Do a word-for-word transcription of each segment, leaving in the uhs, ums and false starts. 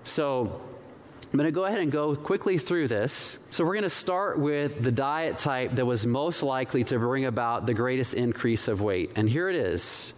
So I'm going to go ahead and go quickly through this. So we're going to start with the diet type that was most likely to bring about the greatest increase of weight. And here it is.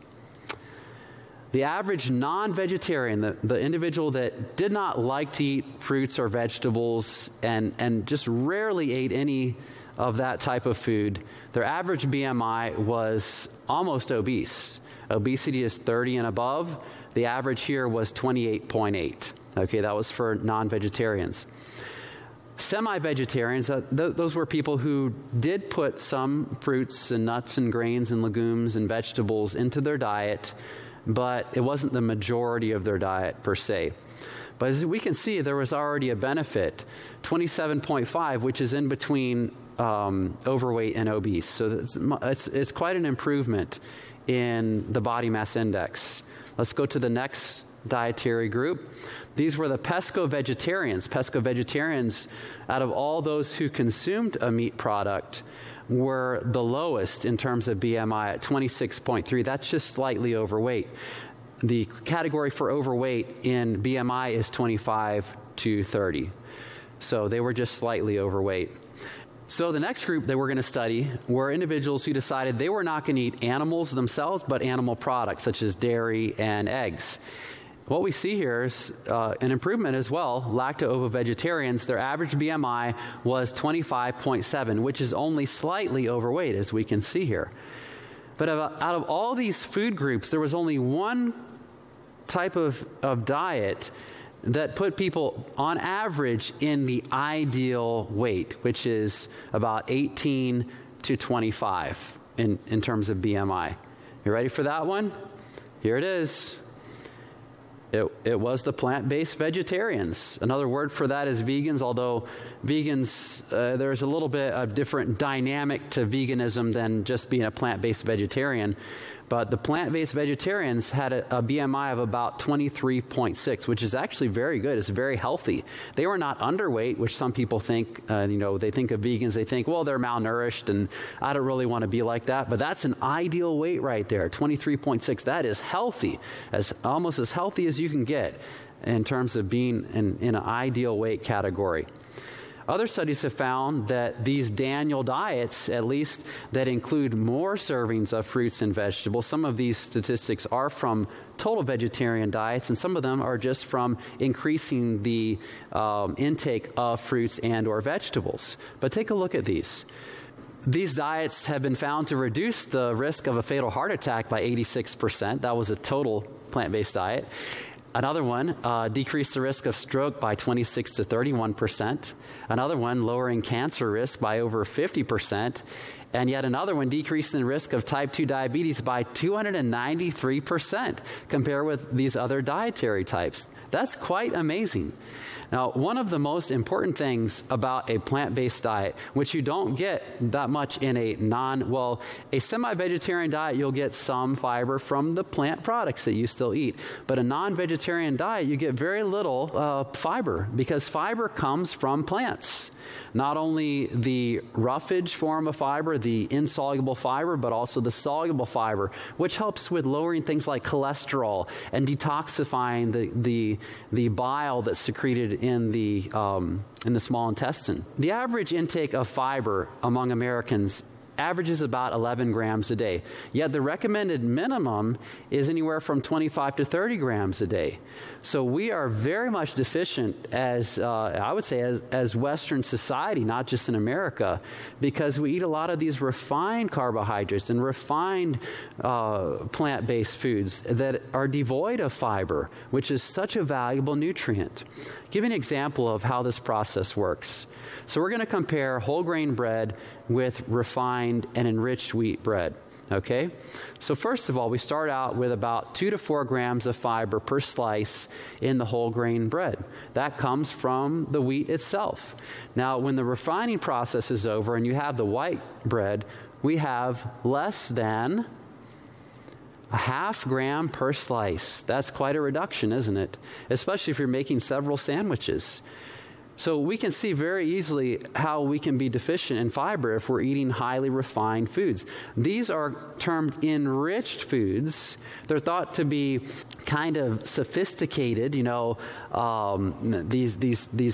The average non-vegetarian, the, the individual that did not like to eat fruits or vegetables and, and just rarely ate any of that type of food, their average B M I was almost obese. Obesity is thirty and above. The average here was twenty-eight point eight. Okay, that was for non-vegetarians. Semi-vegetarians, uh, th- those were people who did put some fruits and nuts and grains and legumes and vegetables into their diet, but it wasn't the majority of their diet per se. But as we can see, there was already a benefit, twenty-seven point five, which is in between um, overweight and obese. So it's, it's, it's quite an improvement in the body mass index. Let's go to the next dietary group. These were the pesco-vegetarians. Pesco-vegetarians, out of all those who consumed a meat product, were the lowest in terms of B M I at twenty-six point three. That's just slightly overweight. The category for overweight in B M I is twenty-five to thirty. So they were just slightly overweight. So the next group that we're going to study were individuals who decided they were not going to eat animals themselves, but animal products such as dairy and eggs. What we see here is uh, an improvement as well. Lacto-ovo-vegetarians, their average B M I was twenty-five point seven, which is only slightly overweight, as we can see here. But out of all these food groups, there was only one type of, of diet that put people on average in the ideal weight, which is about eighteen to twenty-five in, in terms of B M I. You ready for that one? Here it is. It, it was the plant-based vegetarians. Another word for that is vegans, although vegans, uh, there's a little bit of different dynamic to veganism than just being a plant-based vegetarian. But the plant-based vegetarians had a, a B M I of about twenty-three point six, which is actually very good. It's very healthy. They were not underweight, which some people think, uh, you know, they think of vegans, they think, well, they're malnourished, and I don't really want to be like that. But that's an ideal weight right there, twenty-three point six. That is healthy, as almost as healthy as you can get in terms of being in, in an ideal weight category. Other studies have found that these Daniel diets, at least that include more servings of fruits and vegetables, some of these statistics are from total vegetarian diets, and some of them are just from increasing the um, intake of fruits and or vegetables. But take a look at these. These diets have been found to reduce the risk of a fatal heart attack by eighty-six percent. That was a total plant-based diet. Another one uh, decreased the risk of stroke by twenty-six to thirty-one percent. Another one lowering cancer risk by over fifty percent. And yet another one decreasing the risk of type two diabetes by two hundred ninety-three percent compared with these other dietary types. That's quite amazing. Now, one of the most important things about a plant-based diet, which you don't get that much in a non, well, a semi-vegetarian diet, you'll get some fiber from the plant products that you still eat. But a non-vegetarian diet, you get very little uh, fiber, because fiber comes from plants. Not only the roughage form of fiber, the insoluble fiber, but also the soluble fiber, which helps with lowering things like cholesterol and detoxifying the the, the bile that's secreted in the um, in the small intestine. The average intake of fiber among Americans averages about eleven grams a day. Yet the recommended minimum is anywhere from twenty-five to thirty grams a day. So we are very much deficient as, uh, I would say, as, as Western society, not just in America, because we eat a lot of these refined carbohydrates and refined uh, plant-based foods that are devoid of fiber, which is such a valuable nutrient. Give you an example of how this process works. So we're going to compare whole grain bread with refined and enriched wheat bread. Okay? So first of all, we start out with about two to four grams of fiber per slice in the whole grain bread. That comes from the wheat itself. Now, when the refining process is over and you have the white bread, we have less than a half gram per slice. That's quite a reduction, isn't it? Especially if you're making several sandwiches. So we can see very easily how we can be deficient in fiber if we're eating highly refined foods. These are termed enriched foods. They're thought to be kind of sophisticated, you know, um, these these these